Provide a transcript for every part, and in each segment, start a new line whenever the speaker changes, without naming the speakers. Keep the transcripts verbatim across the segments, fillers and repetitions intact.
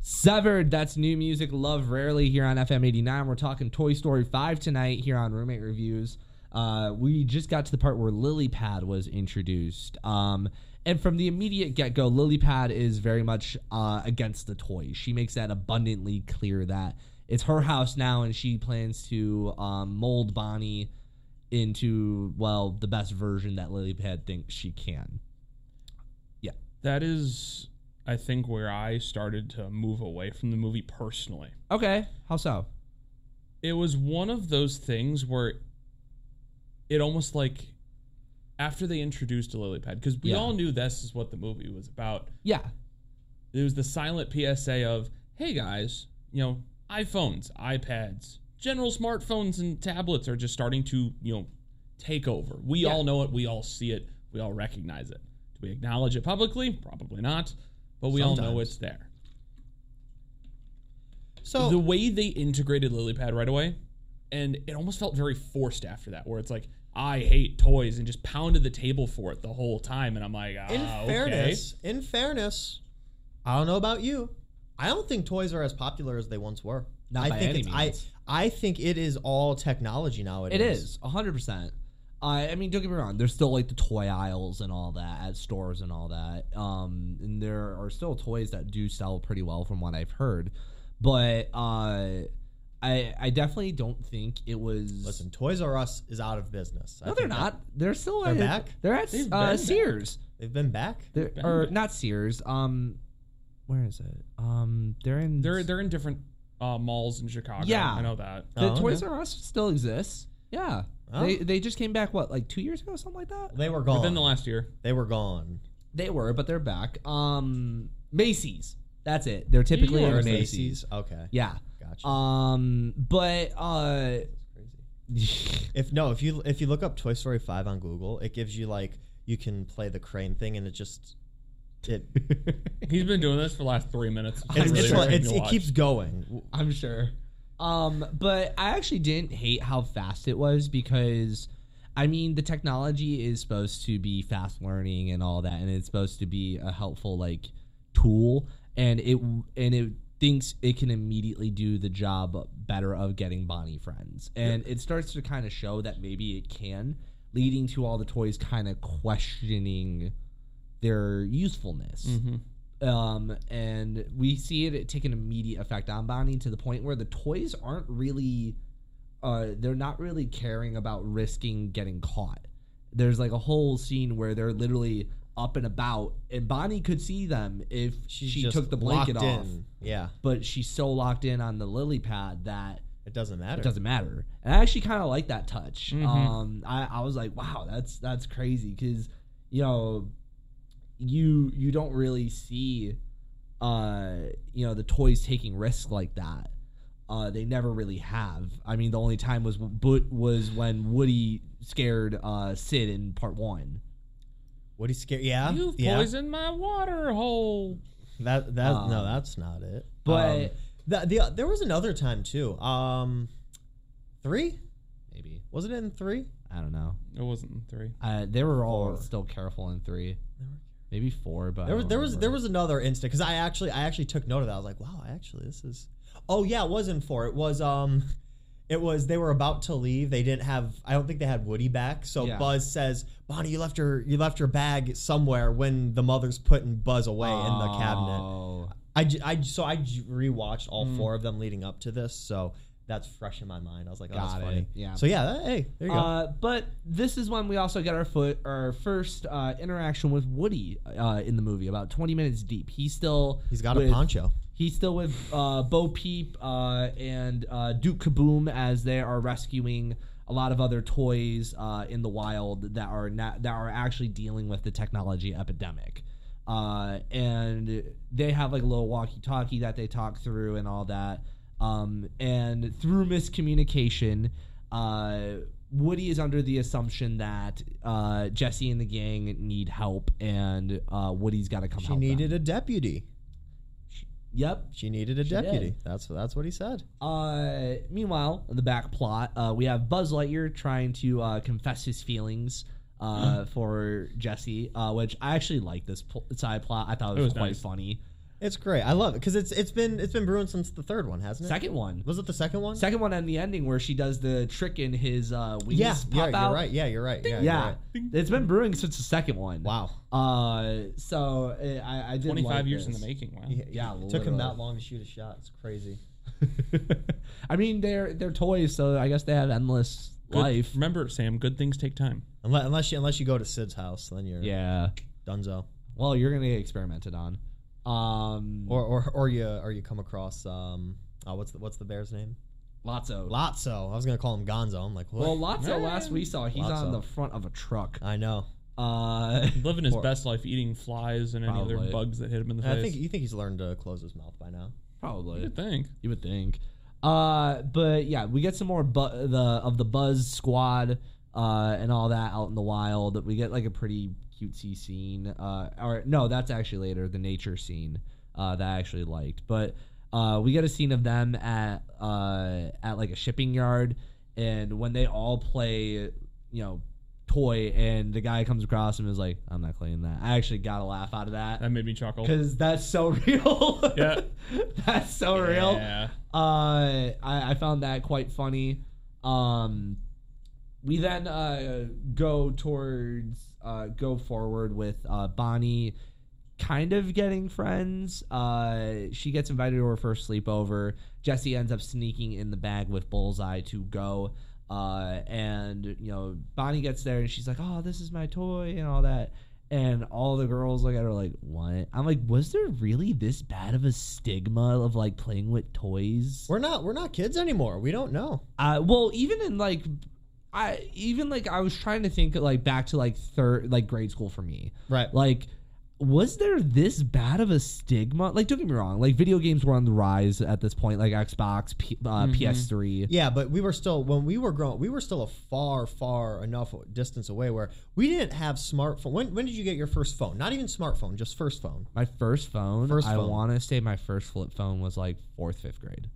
Severed, that's new music, Love Rarely here on F M eighty-nine. We're talking Toy Story five tonight here on Roommate Reviews. Uh, we just got to the part where Lily Pad was introduced. Um, and from the immediate get-go, Lily Pad is very much uh, against the toys. She makes that abundantly clear that it's her house now, and she plans to um, mold Bonnie into, well, the best version that Lily Pad thinks she can. Yeah.
That is... I think where I started to move away from the movie personally.
Okay, how so?
It was one of those things where it almost like after they introduced a lily pad, because we
Yeah.
all knew this is what the movie was about.
Yeah.
It was the silent P S A of, hey guys, you know, iPhones, iPads, general smartphones and tablets are just starting to, you know, take over. We
Yeah.
all know it. We all see it. We all recognize it. Do we acknowledge it publicly? Probably not. But we
Sometimes.
all know it's there.
So
The way they integrated LilyPad right away, and it almost felt very forced after that, where it's like, I hate toys, and just pounded the table for it the whole time. And I'm like, ah,
in
okay.
fairness, in fairness, I don't know about you. I don't think toys are as popular as they once were.
Not
I
by
think
any
it's,
means.
I I think it is all technology nowadays.
It is, one hundred percent. Uh, I mean, don't get me wrong. There's still, like, the toy aisles and all that at stores and all that. Um, and there are still toys that do sell pretty well from what I've heard. But uh, I I definitely don't think it was...
Listen, Toys R Us is out of business. I
No, they're
think
not. They're still...
They're
at,
back?
They're at
They've
uh,
been
Sears.
that- They've been back.
They're,
been
or
back.
not Sears. Um, Where is it? Um, They're in...
They're they're in different uh, malls in Chicago.
Yeah.
I know that.
The
Oh,
Toys
okay.
R Us still exists. Yeah.
Oh.
They they just came back, what, like two years ago, something like that?
They were gone.
Within the last year.
They were gone.
They were, but they're back. Um, Macy's. That's it. They're typically
you
in
are
Macy's.
Okay.
Yeah.
Gotcha.
Um, but uh,
Crazy. If no, if you if you look up Toy Story five on Google, it gives you like you can play the crane thing, and it just it
He's been doing this for the last three minutes.
it's,
really
it's,
boring
it's,
to
it
watch.
keeps going.
I'm sure. Um, but I actually didn't hate how fast it was because, I mean, the technology is supposed to be fast learning and all that, and it's supposed to be a helpful like tool, and it and it thinks it can immediately do the job better of getting Bonnie friends, and it starts to kind of show that maybe it can, leading to all the toys kind of questioning their usefulness.
Mm-hmm.
Um, and we see it take an immediate effect on Bonnie to the point where the toys aren't really, uh, they're not really caring about risking getting caught. There's like a whole scene where they're literally up and about, and Bonnie could see them if
She's
she
just
took the blanket
locked
off.
in. Yeah,
But she's so locked in on the lily pad that
it doesn't matter.
it doesn't matter. And I actually kind of like that touch.
Mhm.
Um, I, I was like, wow, that's that's crazy because, you know, you you don't really see, uh, you know, the toys taking risks like that. Uh, they never really have. I mean, the only time was but was when Woody scared uh, Sid in part one.
What he's scared? Yeah,
You've
yeah.
poisoned my water hole.
That that
Um,
no, that's not it.
but-
um, the, the there was another time too. Um, three
Maybe
wasn't it in three?
I don't know.
It wasn't in three.
Uh, they were all
Four.
still careful in three, maybe four, but I
There was
don't
there was
remember.
there was another instant because I actually I actually took note of that. I was like, wow, actually this is. Oh yeah, it wasn't four. It was um, it was they were about to leave. They didn't have. I don't think they had Woody back. So
Yeah.
Buzz says, Bonnie, you left your you left your bag somewhere when the mother's putting Buzz away in the cabinet.
Oh.
I, j- I j- so I j- rewatched all four of them leading up to this, so that's fresh in my mind. I was like, oh,
Got
that's
it.
funny.
Yeah.
So yeah, that, hey, there you go.
Uh, but this is when we also get our foot our first uh, interaction with Woody uh, in the movie. About twenty minutes deep, he's still
He's got
with,
a poncho.
He's still with uh, Bo Peep uh, and uh, Duke Kaboom as they are rescuing a lot of other toys uh, in the wild that are not that are actually dealing with the technology epidemic. Uh, and they have like a little walkie-talkie that they talk through and all that. Um, and through miscommunication, uh, Woody is under the assumption that uh, Jesse and the gang need help, and uh, Woody's got to come
She
help
needed
them.
a deputy.
Yep.
She needed a
She
deputy.
did.
That's that's what he said.
Uh, meanwhile, in the back plot, uh, we have Buzz Lightyear trying to uh, confess his feelings uh, for Jesse, uh, which I actually like this pl- side plot. I thought it
It
was,
was
quite
nice.
funny.
It's great. I love it because it's it's been it's been brewing since the third one, hasn't it?
Second one.
Was it the second one?
Second one and the ending where she does the trick in his uh, wings
Yeah,
pop
yeah,
out.
you're right. Yeah, you're right. Yeah,
Yeah,
you're right.
it's been brewing since the second one.
Wow.
Uh, so uh, I, I did
twenty-five
like
years
this.
in the making. Wow.
Yeah,
Yeah,
it took him
literally.
that long to shoot a shot. It's crazy.
I mean, they're they're toys, so I guess they have endless
Good-
life.
Remember, Sam, good things take time.
Unless unless you unless you go to Sid's house, then you're
Yeah.
dunzo.
Well, you're gonna get experimented on. Um,
Or or or you or you come across um uh, what's the what's the bear's name?
Lotso.
Lotso. I was gonna call him Gonzo. I'm like, what?
Well, Lotso.
Yeah.
Last we saw, he's
Lotso.
on the front of a truck.
I know.
Uh,
Living his
Or-
best life, eating flies and any
Probably.
other bugs that hit him in the face.
I think you think he's learned to close his mouth by now.
probably.
you would think.
You would think. Uh, but yeah, we get some more bu- the of the Buzz Squad uh, and all that out in the wild. We get like a pretty cutesy scene. Uh, or no, that's actually later. The nature scene uh, that I actually liked. But uh, we get a scene of them at uh, at like a shipping yard, and when they all play, you know, toy, and the guy comes across and is like, "I'm not playing that." I actually got a laugh out of that.
That made me chuckle.
Because that's so real.
Yeah.
That's so real.
Yeah.
Uh, I, I found that quite funny. Um, we then uh, go towards, uh, go forward with uh, Bonnie kind of getting friends. Uh, she gets invited to her first sleepover. Jesse ends up sneaking in the bag with Bullseye to go. Uh, and, you know, Bonnie gets there and she's like, "Oh, this is my toy," and all that. And all the girls look at her like, "What?" I'm like, was there really this bad of a stigma of like playing with toys?
We're not we're not kids anymore. We don't know.
Uh, well, even in like, I even like I was trying to think like back to like third like grade school for me.
Right.
Like, was there this bad of a stigma? Like, don't get me wrong. Like, video games were on the rise at this point, like Xbox, P, uh,
Mm-hmm.
P S three.
Yeah, but we were still when we were growing, we were still a far, far enough distance away where we didn't have smartphone. When when did you get your first phone? Not even smartphone, just first phone.
My first phone,
First
I
phone.
want to say my first flip phone was like fourth, fifth grade.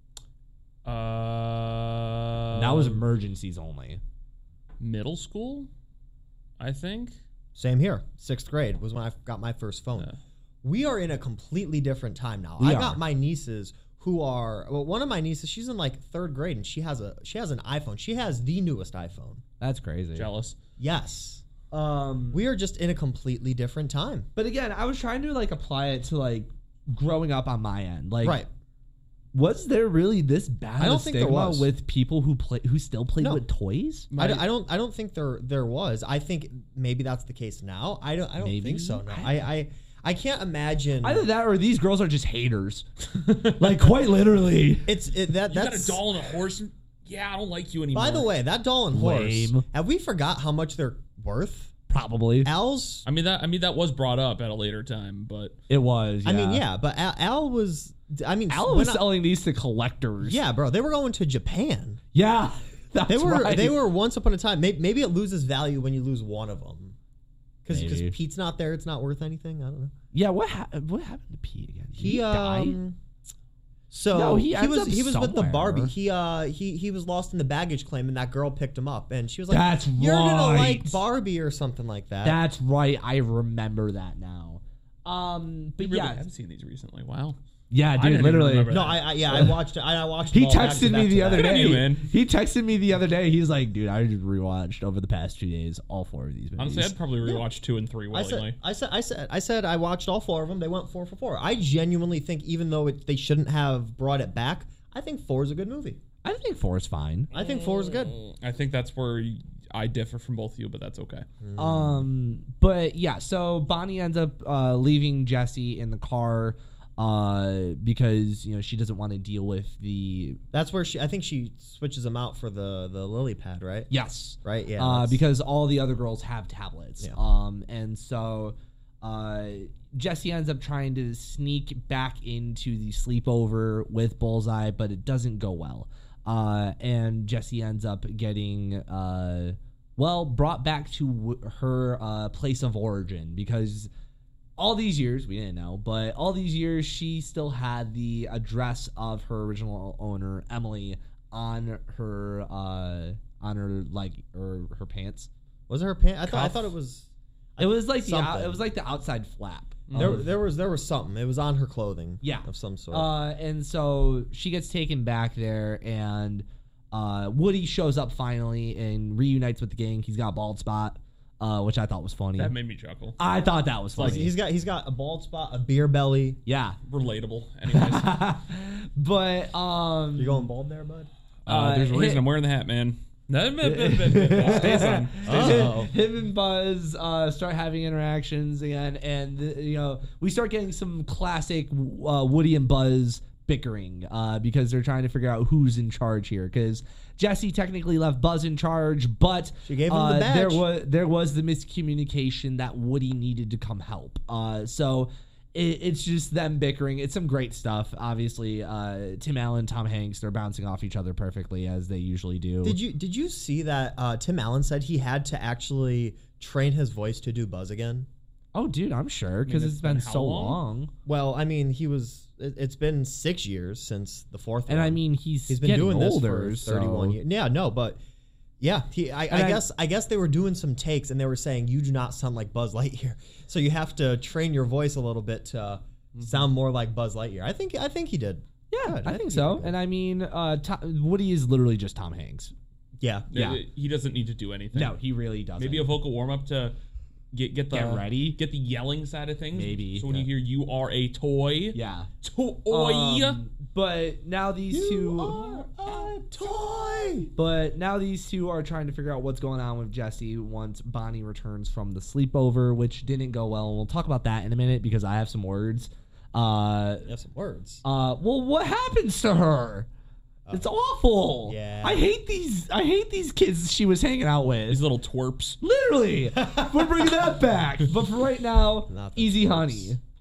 Uh,
that was emergencies only.
middle school, I think.
Same here. Sixth grade was when I got my first phone.
Yeah.
We are in a completely different time now.
We
I
are.
got my nieces who are well. One of my nieces, she's in like third grade, and she has a she has an iPhone. She has the newest iPhone.
That's crazy.
Jealous.
Yes,
Um,
we are just in a completely different time.
but again, I was trying to like apply it to like growing up on my end. Like,
Right.
was there really this bad
I don't
of a
think there
stigma
was.
with people who play who still played
No.
with toys?
I, don't, I don't. I don't think there there was. I think maybe that's the case now. I don't. I don't
Maybe.
think so. No.
I-
I, I I can't imagine.
Either that or these girls are just haters. Like, quite literally.
It's it, that.
You
That's.
got a doll and a horse. And, yeah, I don't like you anymore.
By the way, that doll and horse.
Lame.
Have we forgot how much they're worth?
Probably.
Al's.
I mean that. I mean that was brought up at a later time, but
It was.
I mean, yeah, but Al, Al was. I mean,
Al
when
was
I-
selling these to collectors.
Yeah, bro, they were going to Japan.
Yeah. That's
They were.
right.
They were once upon a time. Maybe, maybe it loses value when you lose one of them. Because
Maybe.
Pete's not there, it's not worth anything. I don't know.
Yeah. What ha- What happened to Pete again? Did
He,
he die?
um. So
No, he
he,
ends
was
up
he was with the
somewhere.
Barbie. He uh he he was lost in the baggage claim, and that girl picked him up, and she was like,
That's
"You're gonna like
right.
Barbie or something like that."
That's right. I remember that now. Um,
I
but
really
yeah,
haven't seen these recently. Wow.
yeah,
I
dude,
didn't even
literally.
remember
no,
that.
I, I yeah, I watched it. I, I watched. them
He
all back to
texted
back
me
to
the
back.
other
Good on
day.
you, man.
He texted me the other day. He's like, "Dude, I just rewatched over the past two days all four of these movies."
Honestly, I'd probably rewatch two and three
I
willingly.
said, I said, I said, I said, I watched all four of them. They went four for four. I genuinely think, even though it, they shouldn't have brought it back, I think four is a good movie.
I think four is fine.
I think four is good.
I think that's where y- I differ from both of you, but that's okay.
Um, but yeah, so Bonnie ends up uh, leaving Jesse in the car uh, because you know she doesn't want to deal with the
That's where she. I think she switches them out for the the lily pad, right?
yes,
Right. Yeah.
uh,
that's-
because all the other girls have tablets.
Yeah.
Um, and so uh, Jesse ends up trying to sneak back into the sleepover with Bullseye, but it doesn't go well. Uh, and Jesse ends up getting uh, well brought back to w- her uh, place of origin because all these years we didn't know, but all these years she still had the address of her original owner Emily on her uh, on her like or her pants.
was it her pants? I thought. I
Cuff?
thought it was.
It was like the out,
Something.
it was like the outside flap.
There, there was there was something. It was on her clothing.
Yeah.
Of some sort.
Uh, and so she gets taken back there, and uh, Woody shows up finally and reunites with the gang. He's got a bald spot, uh, which I thought was funny.
That made me chuckle.
I thought that was
like
funny.
he's got he's got a bald spot, a beer belly.
yeah.
Relatable. Anyways.
But um,
You going bald there, bud?
Uh, there's a
Uh,
reason
hit-
I'm wearing the hat, man. Stays on.
Uh-oh.
him and Buzz uh, start having interactions again, and uh, you know we start getting some classic uh, Woody and Buzz bickering uh, because they're trying to figure out who's in charge here. Because Jesse technically left Buzz in charge, but
She gave him
uh,
the badge.
there was there was the miscommunication that Woody needed to come help. Uh, so. It, it's just them bickering. It's some great stuff. Obviously, uh, Tim Allen, Tom Hanks, they're bouncing off each other perfectly as they usually do.
Did you did you see that uh, Tim Allen said he had to actually train his voice to do Buzz again?
Oh, dude, I'm sure because
it's
it's been
been how
so
long?
long.
Well, I mean, he was. It, it's been six years since the fourth
And
one.
I mean, he's
he's been
getting
doing
older,
this for thirty-one
so-
years. Yeah, no, but yeah, he. I, I
I-
guess I guess they were doing some takes and they were saying you do not sound like Buzz Lightyear, so you have to train your voice a little bit to sound more like Buzz Lightyear. I think I think he did.
Yeah,
Good.
I think
he
so.
did good.
And I mean, uh, Tom, Woody is literally just Tom Hanks.
Yeah,
Yeah.
He doesn't need to do anything.
No, he really doesn't.
Maybe a vocal warm up to get get the
Get ready.
get the yelling side of things.
Maybe.
So when you hear "you are a toy,"
Yeah.
toy.
Um, but now these
you
two.
are a toy.
But now these two are trying to figure out what's going on with Jesse once Bonnie returns from the sleepover, which didn't go well. And we'll talk about that in a minute because I have some words. Uh,
You have some words.
uh, well, what happens to her? It's awful.
Yeah.
I hate these. I hate these kids she was hanging out with.
These little twerps.
Literally, we're bringing that back. But for right now,
Not the
Easy
twerps.
Honey.